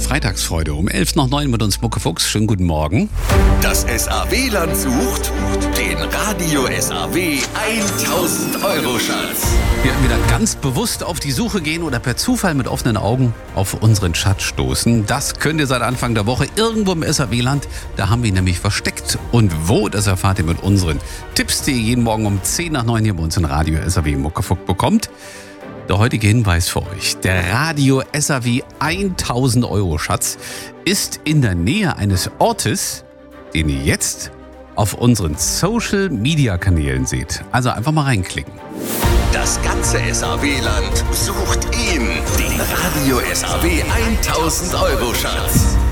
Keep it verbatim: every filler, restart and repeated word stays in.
Freitagsfreude um elf nach neun mit uns Muckefuchs. Schönen guten Morgen. Das S A W-Land sucht den Radio S A W tausend Euro Schatz. Wir werden wieder ganz bewusst auf die Suche gehen oder per Zufall mit offenen Augen auf unseren Schatz stoßen. Das könnt ihr seit Anfang der Woche irgendwo im S A W-Land. Da haben wir ihn nämlich versteckt. Und wo, das erfahrt ihr mit unseren Tipps, die ihr jeden Morgen um zehn nach neun hier bei uns in Radio S A W Muckefuchs bekommt. Der heutige Hinweis für euch. Der Radio S A W tausend Euro Schatz ist in der Nähe eines Ortes, den ihr jetzt auf unseren Social Media Kanälen seht. Also einfach mal reinklicken. Das ganze S A W-Land sucht ihn, den Radio S A W tausend Euro Schatz.